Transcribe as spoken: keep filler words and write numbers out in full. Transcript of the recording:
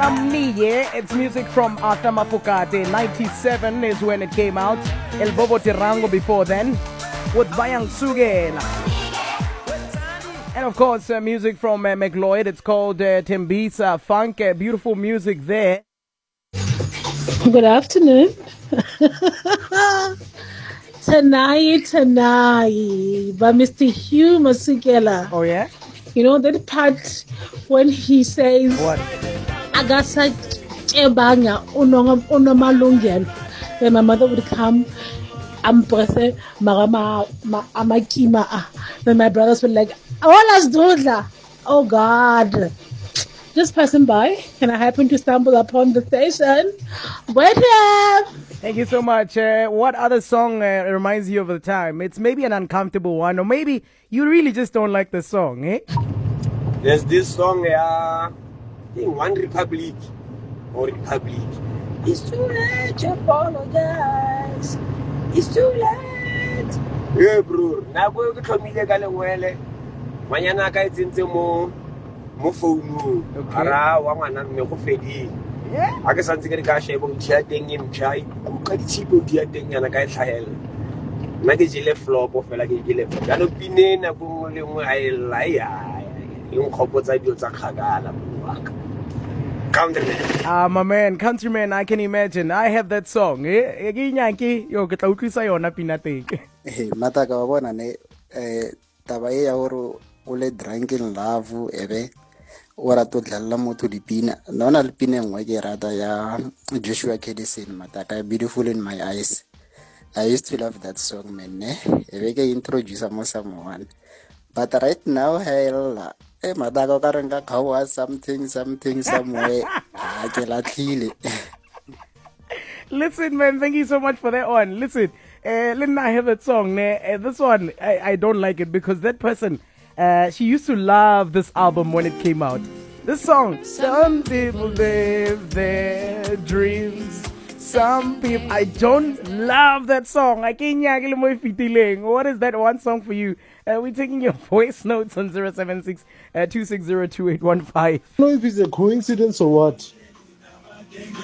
Niye. It's music from Arthur Mafokate. ninety-seven is when it came out. El Bobo Tirango before then with Bayang Sugela. And of course, uh, music from uh, McLeod. It's called uh, Tembisa Funk. Uh, beautiful music there. Good afternoon. Tonight, tonight, by Mister Hugh Masukela. Oh, yeah? You know that part when he says, What? Agasa Chebanga Unomalungan. Then my mother would come, Amprese, Marama, Amakima. Then my brothers were like, oh, let's do that. Oh, God. Just passing by, and I happened to stumble upon the station. Wait up! Thank you so much. Uh, what other song uh, reminds you of the time? It's maybe an uncomfortable one, or maybe you really just don't like the song, eh? There's this song, uh, I think One Republic, or Republic. It's too late to apologize. It's too late. Yeah, bro. Now go to Camille Galawele. Mayana ka itse mo mo phone. Ara wa ngwana me go fedi. Yeah. A ke santse ke ka shebo ntšha teng e ntšha o ka ditšhipo di a teng yana ka e tlhaela. Nna ke jele flop fela ke jele flop. Ya no pinena go le ngwe a e laya. E nkgopotsa dio tsa khagala baka. Countryman. Ah, my man, Countryman, I can imagine. I have that song. Eh, ke nyanki yo ke tla utlwisa yona pina teng. Eh, mata ka bona ne eh taba e ya hore o le drunk in love ebe ora to dlalla motho dipina nona le pina engwe ke rata ya Joshua Kedison Mataka, Beautiful in My Eyes. I used to love that song, man. Eh ebe ke introduce mo someone, but right now hell eh Mataka ka renga khawa something something somewhere a ke latlhile. Listen, man, thank you so much for that one. Listen, uh, let I have that song. Uh, this one, I, I don't like it because that person, uh, she used to love this album when it came out. This song, some people live their dreams. Some people, I don't love that song. I can't nyagile mo fitiling. What is that one song for you? Uh, we're taking your voice notes on zero seven six two six zero two eight one five. I don't know if it's a coincidence or what.